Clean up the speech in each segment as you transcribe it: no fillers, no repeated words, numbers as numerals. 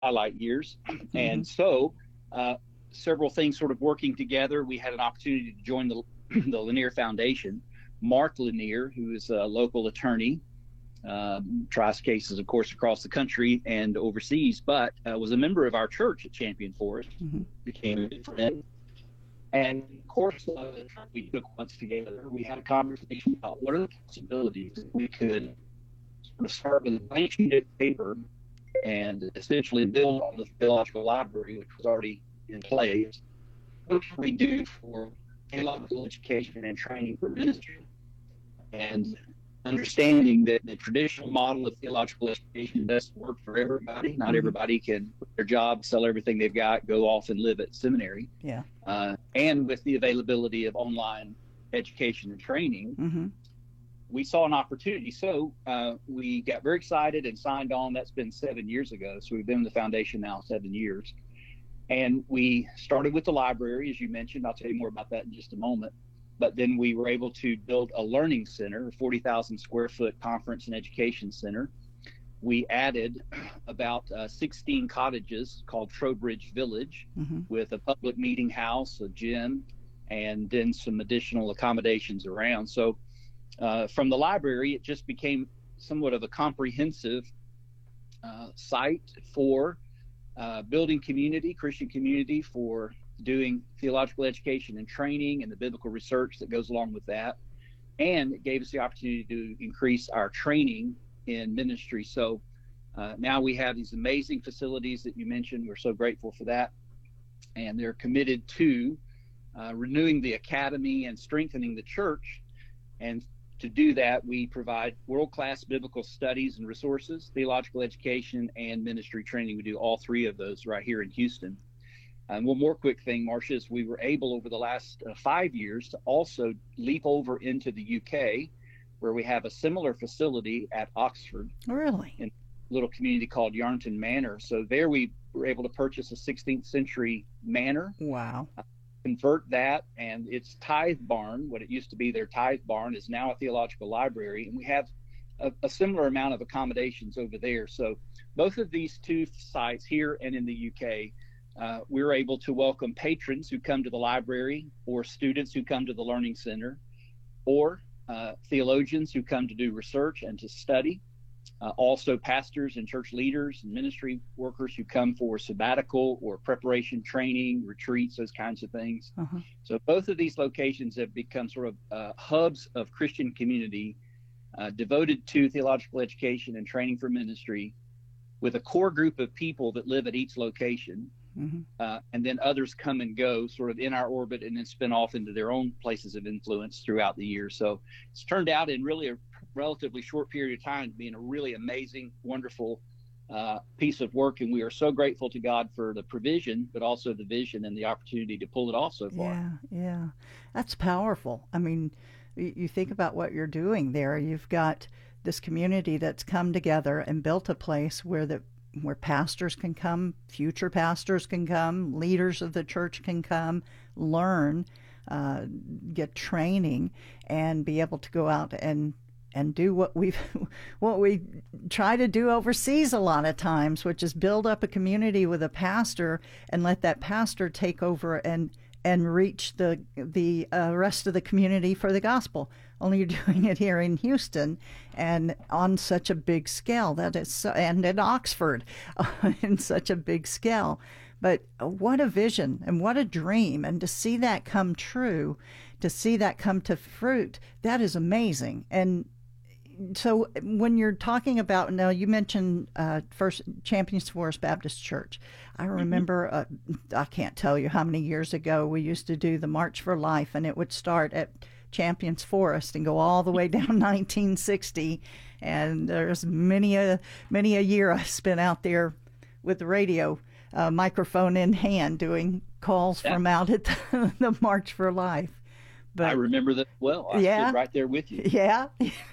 twilight years. Mm-hmm. And so several things sort of working together. We had an opportunity to join the, the Lanier Foundation. Mark Lanier, who is a local attorney, tries cases, of course, across the country and overseas, but was a member of our church at Champion Forest, Mm-hmm. became a good friend. And of course, we took once together, we had a conversation about what are the possibilities that we could sort of start with a blank sheet of paper and essentially build on the theological library, which was already in place. What can we do for theological education and training for ministry? And understanding that the traditional model of theological education doesn't work for everybody. Not Mm-hmm. everybody can quit their job, sell everything they've got, go off and live at seminary. Yeah. And with the availability of online education and training, Mm-hmm. we saw an opportunity. So we got very excited and signed on. That's been 7 years ago. So we've been in the foundation now 7 years. And we started with the library, as you mentioned. I'll tell you more about that in just a moment. But then we were able to build a learning center, a 40,000 square foot conference and education center. We added about 16 cottages called Trowbridge Village, Mm-hmm. with a public meeting house, a gym, and then some additional accommodations around. So from the library, it just became somewhat of a comprehensive site for building community, Christian community, for doing theological education and training and the biblical research that goes along with that. And it gave us the opportunity to increase our training in ministry. So now we have these amazing facilities that you mentioned. We're so grateful for that. And they're committed to renewing the academy and strengthening the church. And to do that, we provide world-class biblical studies and resources, theological education, and ministry training. We do all three of those right here in Houston. And one more quick thing, Marcia, is we were able over the last 5 years to also leap over into the UK, where we have a similar facility at Oxford. Really? In a little community called Yarnton Manor. So there we were able to purchase a 16th century manor. Wow. Convert that, and its tithe barn, what it used to be their tithe barn, is now a theological library, and we have a similar amount of accommodations over there. So both of these two sites here and in the UK, we're able to welcome patrons who come to the library, or students who come to the Learning Center, or theologians who come to do research and to study. Also pastors and church leaders and ministry workers who come for sabbatical or preparation training, retreats, those kinds of things. Uh-huh. So both of these locations have become sort of hubs of Christian community devoted to theological education and training for ministry, with a core group of people that live at each location. Mm-hmm. And then others come and go sort of in our orbit and then spin off into their own places of influence throughout the year. So it's turned out in really a relatively short period of time to being a really amazing, wonderful piece of work. And we are so grateful to God for the provision, but also the vision and the opportunity to pull it off so far. Yeah, yeah. That's powerful. I mean, you think about what you're doing there. You've got this community that's come together and built a place where pastors can come, future pastors can come, leaders of the church can come, learn, get training, and be able to go out and do what we try to do overseas a lot of times, which is build up a community with a pastor and let that pastor take over and reach the rest of the community for the gospel. Only you're doing it here in Houston and on such a big scale. That is so, and in Oxford in such a big scale. But what a vision and what a dream. And to see that come true, to see that come to fruit, that is amazing. And so when you're talking about, now you mentioned first Champions Forest Baptist Church. I remember, I can't tell you how many years ago we used to do the March for Life, and it would start at Champions Forest and go all the way down 1960. And there's many a year I spent out there with the radio microphone in hand doing calls from out at the March for Life. But, I remember that well. I stood right there with you. Yeah.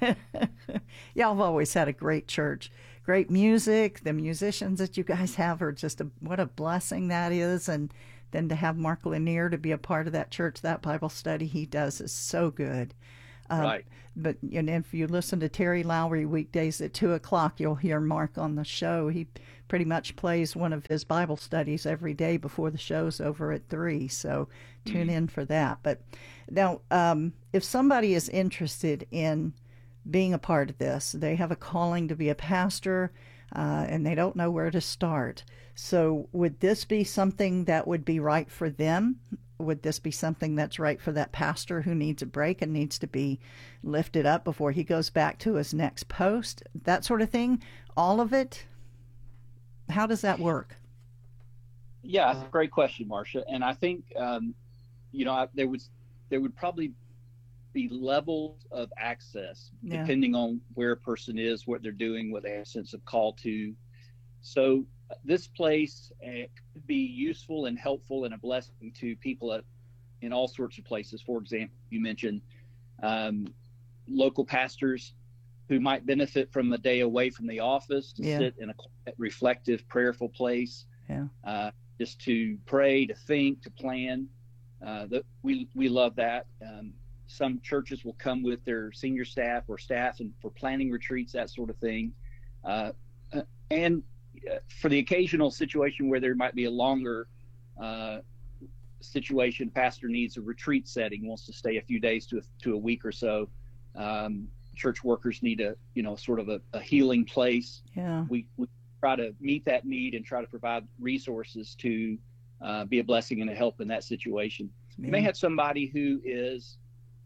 Yeah, I've always had a great church. Great music. The musicians that you guys have are just what a blessing that is. And then to have Mark Lanier to be a part of that church, that Bible study he does is so good. Right. But if you listen to Terry Lowry weekdays at 2 o'clock, you'll hear Mark on the show. He pretty much plays one of his Bible studies every day before the show's over at 3. So tune in for that. But now, if somebody is interested in being a part of this, they have a calling to be a pastor, and they don't know where to start. So would this be something that would be right for them? Would this be something that's right for that pastor who needs a break and needs to be lifted up before he goes back to his next post? That sort of thing? All of it? How does that work? Yeah, that's a great question, Marcia. And I think, there would probably be levels of access depending on where a person is, what they're doing, what they have a sense of call to. So this place could be useful and helpful and a blessing to people in all sorts of places. For example, you mentioned local pastors who might benefit from a day away from the office to sit in a reflective, prayerful place, just to pray, to think, to plan. We love that. Some churches will come with their senior staff or staff and for planning retreats, that sort of thing. And for the occasional situation where there might be a longer situation, pastor needs a retreat setting, wants to stay a few days to a week or so. Church workers need sort of a healing place. Yeah. We try to meet that need and try to provide resources to be a blessing and a help in that situation. Yeah. You may have somebody who is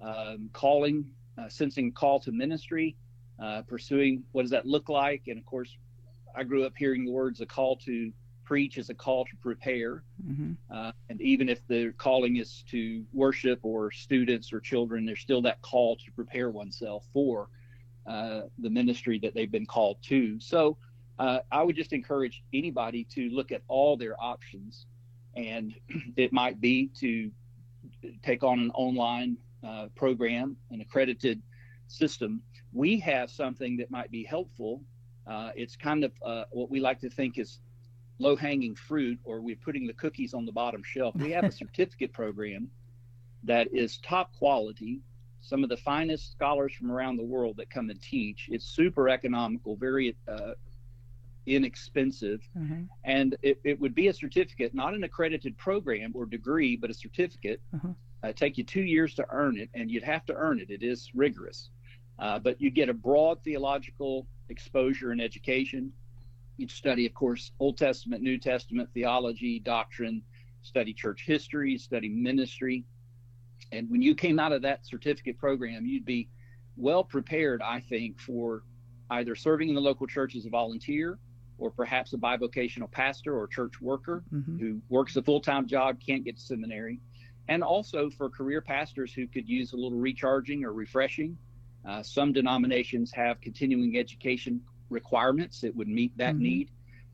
sensing a call to ministry, pursuing what does that look like? And of course, I grew up hearing the words, a call to preach is a call to prepare. Mm-hmm. And even if the calling is to worship or students or children, there's still that call to prepare oneself for the ministry that they've been called to. So I would just encourage anybody to look at all their options. And it might be to take on an online program, an accredited system. We have something that might be helpful. It's kind of what we like to think is low-hanging fruit, or we're putting the cookies on the bottom shelf. We have a certificate program that is top quality, some of the finest scholars from around the world that come and teach. It's super economical, very inexpensive, and it would be a certificate, not an accredited program or degree, but a certificate. It'd take you 2 years to earn it, and you'd have to earn it. It is rigorous. But you get a broad theological exposure and education. You'd study, of course, Old Testament, New Testament, theology, doctrine, study church history, study ministry. And when you came out of that certificate program, you'd be well prepared, I think, for either serving in the local church as a volunteer or perhaps a bivocational pastor or church worker who works a full-time job, can't get to seminary. And also for career pastors who could use a little recharging or refreshing. Some denominations have continuing education requirements that would meet that need.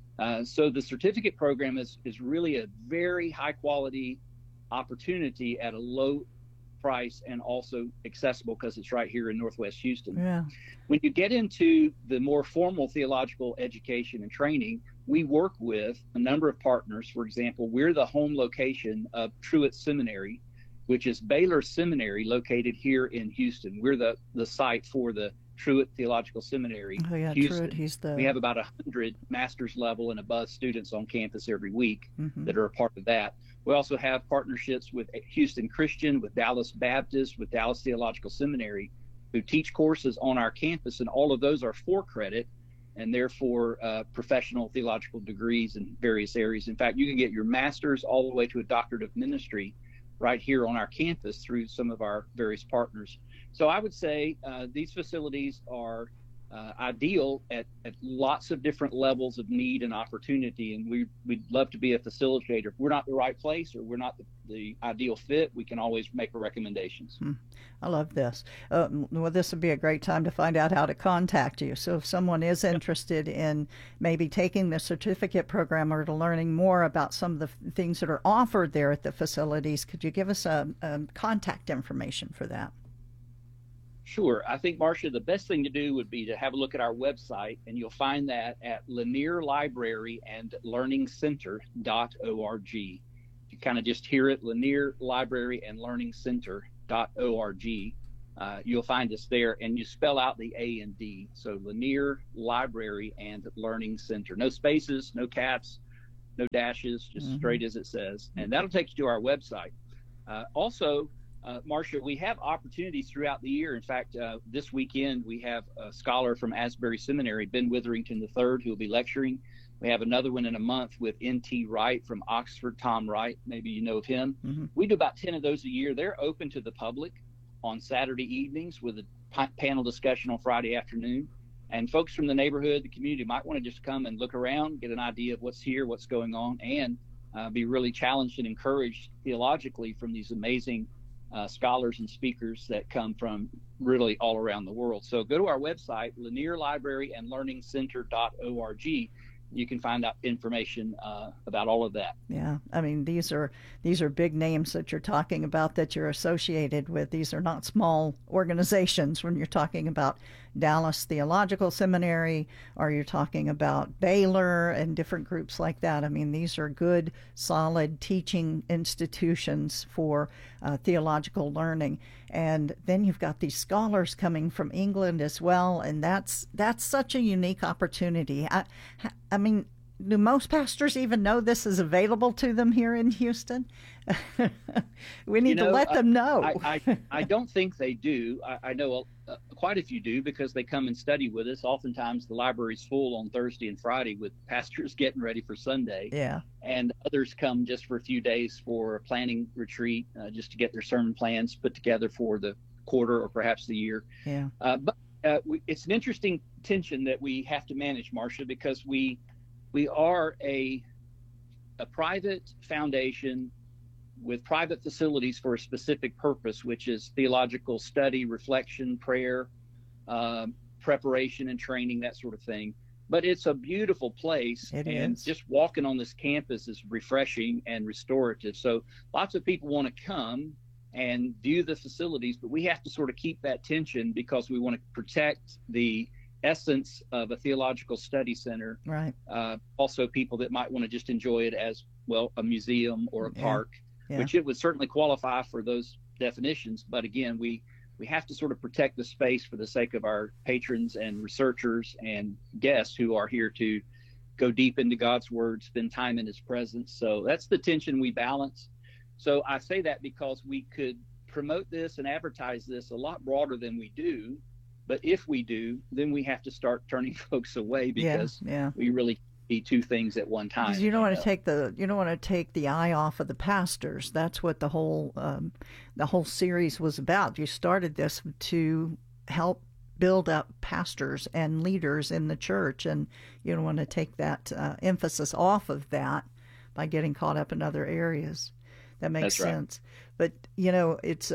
So the certificate program is really a very high quality opportunity at a low price and also accessible because it's right here in Northwest Houston. Yeah. When you get into the more formal theological education and training, we work with a number of partners. For example, we're the home location of Truett Seminary, which is Baylor Seminary located here in Houston. We're the site for the Truett Theological Seminary. Oh yeah, Houston. Truett, we have about 100 master's level and above students on campus every week that are a part of that. We also have partnerships with Houston Christian, with Dallas Baptist, with Dallas Theological Seminary, who teach courses on our campus, and all of those are for credit and therefore professional theological degrees in various areas. In fact, you can get your master's all the way to a doctorate of ministry right here on our campus through some of our various partners. So I would say these facilities are ideal at lots of different levels of need and opportunity, and we'd love to be a facilitator. If we're not the right place or we're not the ideal fit, we can always make recommendations. I love this. Well, this would be a great time to find out how to contact you. So if someone is interested in maybe taking the certificate program or to learning more about some of the things that are offered there at the facilities, could you give us a contact information for that? Sure. I think, Marcia, the best thing to do would be to have a look at our website, and you'll find that at Lanier Library and Learning Center.org. You kind of just hear it, Lanier Library and Learning Center.org. you'll find us there, and you spell out the A and D. So Lanier Library and Learning Center. No spaces, no caps, no dashes, just straight as it says. And that'll take you to our website. Also, Marcia, we have opportunities throughout the year. In fact, this weekend we have a scholar from Asbury Seminary, Ben Witherington III, who will be lecturing. We have another one in a month with N.T. Wright from Oxford, Tom Wright. Maybe you know of him. We do about 10 of those a year. They're open to the public on Saturday evenings with a panel discussion on Friday afternoon. And folks from the neighborhood, the community, might want to just come and look around, get an idea of what's here, what's going on, and be really challenged and encouraged theologically from these amazing scholars and speakers that come from really all around the world. So go to our website, Lanier Library and Learning Center.org. You can find out information about all of that. Yeah, I mean, these are big names that you're talking about, that you're associated with. These are not small organizations when you're talking about Dallas Theological Seminary, or you're talking about Baylor and different groups like that. I mean, these are good, solid teaching institutions for theological learning. And then you've got these scholars coming from England as well, and that's such a unique opportunity. I mean, do most pastors even know this is available to them here in Houston? We need to let them know. I don't think they do. I know quite a few do, because they come and study with us. Oftentimes the library's full on Thursday and Friday with pastors getting ready for Sunday. Yeah. And others come just for a few days for a planning retreat, just to get their sermon plans put together for the quarter or perhaps the year. Yeah. But it's an interesting tension that we have to manage, Marcia, because we are a private foundation with private facilities for a specific purpose, which is theological study, reflection, prayer, preparation and training, that sort of thing. But it's a beautiful place. It and is. Just walking on this campus is refreshing and restorative. So lots of people want to come and view the facilities, but we have to sort of keep that tension, because we want to protect the essence of a theological study center. Right. Also, people that might want to just enjoy it as, well, a museum or a park, which it would certainly qualify for those definitions. But again, we have to sort of protect the space for the sake of our patrons and researchers and guests who are here to go deep into God's Word, spend time in His presence. So that's the tension we balance. So I say that because we could promote this and advertise this a lot broader than we do. But if we do, then we have to start turning folks away, because we really be two things at one time. Because you don't want to take the eye off of the pastors. That's what the whole series was about. You started this to help build up pastors and leaders in the church, and you don't want to take that emphasis off of that by getting caught up in other areas. That makes sense. But it's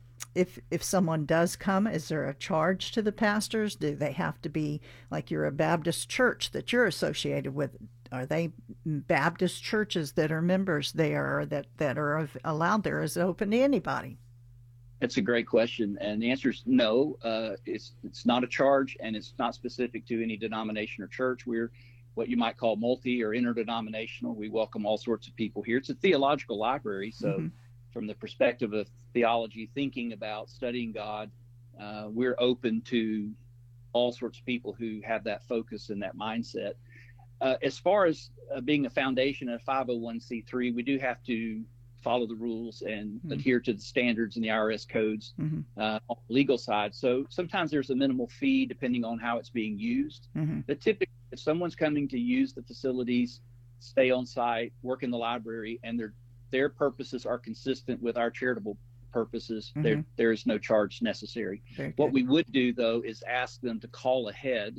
if someone does come, is there a charge to the pastors? Do they have to be, like, you're a Baptist church that you're associated with? Are they Baptist churches that are members there, or that are allowed there? Is it open to anybody? That's a great question, and the answer is no. It's not a charge, and it's not specific to any denomination or church. We're what you might call multi or interdenominational. We welcome all sorts of people here. It's a theological library, so from the perspective of theology, thinking about studying God, we're open to all sorts of people who have that focus and that mindset. As far as being a foundation of 501c3, we do have to follow the rules and adhere to the standards and the IRS codes on the legal side. So sometimes there's a minimal fee depending on how it's being used. But typically, if someone's coming to use the facilities, stay on site, work in the library, and their purposes are consistent with our charitable purposes, there is no charge necessary. What we would do, though, is ask them to call ahead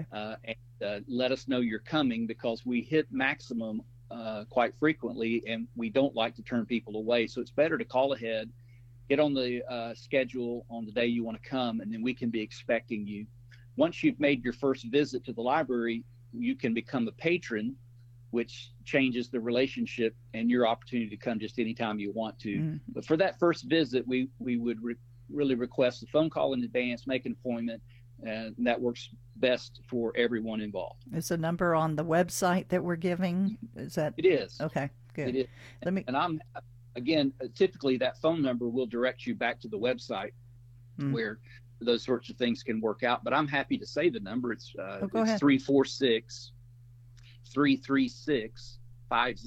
and let us know you're coming, because we hit maximum quite frequently, and we don't like to turn people away. So it's better to call ahead, get on the schedule on the day you want to come, and then we can be expecting you. Once you've made your first visit to the library, you can become a patron, which changes the relationship and your opportunity to come just anytime you want to. But for that first visit, we would really request a phone call in advance, make an appointment, and that works best for everyone involved. Is the number on the website that we're giving? Is that? It is. Okay, good. It is. And I'm, again, typically that phone number will direct you back to the website. where those sorts of things can work out. But I'm happy to say the number. It's go ahead. 346 336